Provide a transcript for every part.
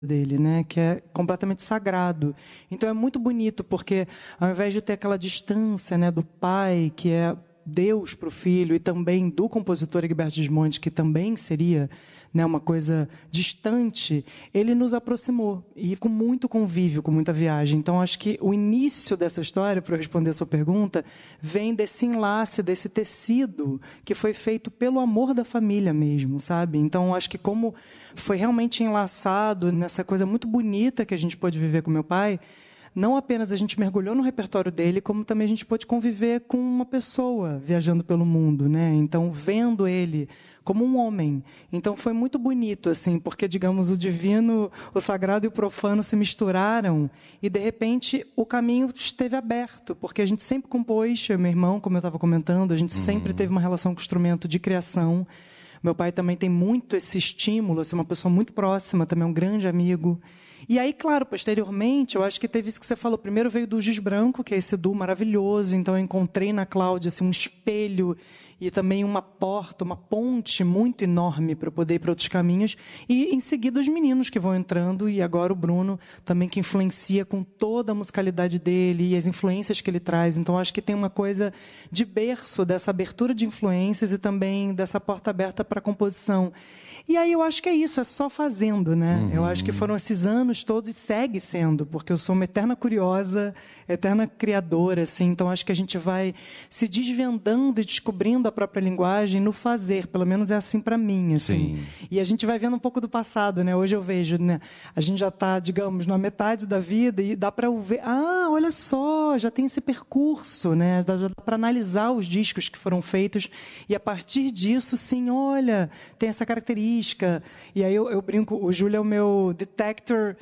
dele, né, que é completamente sagrado. Então é muito bonito, porque ao invés de ter aquela distância, né, do pai, que é Deus para o filho, e também do compositor Egberto Gismonti, que também seria, né, uma coisa distante, ele nos aproximou, e com muito convívio, com muita viagem. Então, acho que o início dessa história, para eu responder a sua pergunta, vem desse enlace, desse tecido, que foi feito pelo amor da família mesmo, sabe? Então, acho que como foi realmente enlaçado nessa coisa muito bonita que a gente pôde viver com meu pai, não apenas a gente mergulhou no repertório dele, como também a gente pôde conviver com uma pessoa viajando pelo mundo, né? Então, vendo ele como um homem. Então, foi muito bonito, assim, porque, digamos, o divino, o sagrado e o profano se misturaram e, de repente, o caminho esteve aberto, porque a gente sempre compôs, eu e meu irmão, como eu estava comentando, a gente sempre teve uma relação com o instrumento de criação. Meu pai também tem muito esse estímulo, assim, uma pessoa muito próxima, também um grande amigo. E aí, claro, posteriormente, eu acho que teve isso que você falou. Primeiro veio do Giz Branco, que é esse duo maravilhoso. Então, eu encontrei na Cláudia assim, um espelho e também uma porta, uma ponte muito enorme para eu poder ir para outros caminhos. E, em seguida, os meninos que vão entrando. E agora o Bruno também, que influencia com toda a musicalidade dele e as influências que ele traz. Então, acho que tem uma coisa de berço dessa abertura de influências e também dessa porta aberta para a composição. E aí eu acho que é isso, é só fazendo, né? Eu acho que foram esses anos todos, e segue sendo, porque eu sou uma eterna curiosa, eterna criadora, assim, então acho que a gente vai se desvendando e descobrindo a própria linguagem no fazer, pelo menos é assim para mim, assim. Sim. E a gente vai vendo um pouco do passado, né? Hoje eu vejo, né? A gente já está, digamos, na metade da vida e dá para ver, olha só, já tem esse percurso, né? Já dá para analisar os discos que foram feitos e a partir disso, sim, olha, tem essa característica. E aí eu brinco, o Júlio é o meu detector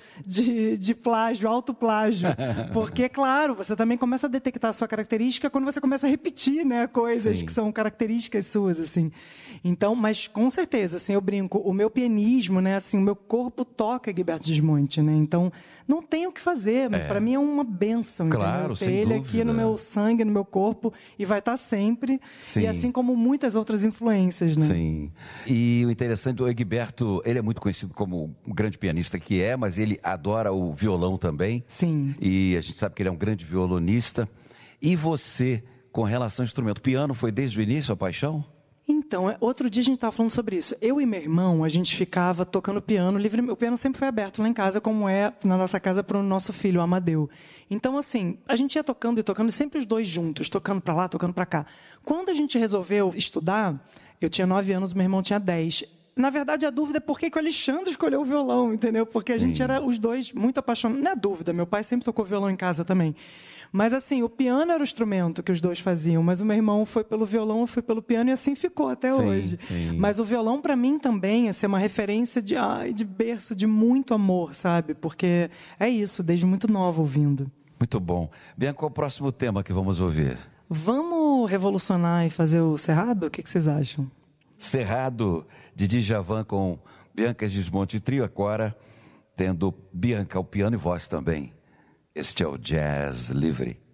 de plágio, autoplágio. Porque, claro, você também começa a detectar a sua característica quando você começa a repetir, né, coisas Sim. que são características suas, assim. Então, mas com certeza, assim, eu brinco, o meu pianismo, né, assim, o meu corpo toca Egberto Gismonti, né? Então, não tem o que fazer. Para mim é uma bênção, claro, entendeu? Ter sem ele dúvida. aqui no meu sangue, no meu corpo, e vai estar sempre. Sim. E assim como muitas outras influências, né? Sim. E o interessante, o Egberto, ele é muito conhecido como um grande pianista que é, mas ele adora o violão também. Sim. E a gente sabe que ele é um grande violonista. E você, com relação ao instrumento, piano foi desde o início a paixão? Então, outro dia a gente estava falando sobre isso. Eu e meu irmão, a gente ficava tocando piano livre. O piano sempre foi aberto lá em casa, como é na nossa casa para o nosso filho, o Amadeu. Então, assim, a gente ia tocando e tocando, sempre os dois juntos, tocando para lá, tocando para cá. Quando a gente resolveu estudar, eu tinha 9 anos, meu irmão tinha 10. Na verdade, a dúvida é por que o Alexandre escolheu o violão, entendeu? Porque a gente era os dois muito apaixonados. Não é dúvida, meu pai sempre tocou violão em casa também. Mas, assim, o piano era o instrumento que os dois faziam, mas o meu irmão foi pelo violão, eu fui pelo piano, e assim ficou até hoje. Sim. Mas o violão, para mim, também é ser uma referência de berço, de muito amor, sabe? Porque é isso, desde muito nova ouvindo. Muito bom. Bianca, qual é o próximo tema que vamos ouvir? Vamos revolucionar e fazer o Cerrado? O que vocês acham? Cerrado, de Djavan com Bianca Gismonti Trio, agora tendo Bianca ao piano e voz também. Este é o Jazz Livre.